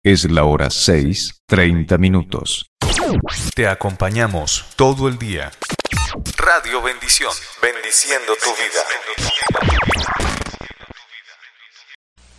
Es la hora 6:30. Te acompañamos todo el día. Radio Bendición, bendiciendo tu vida.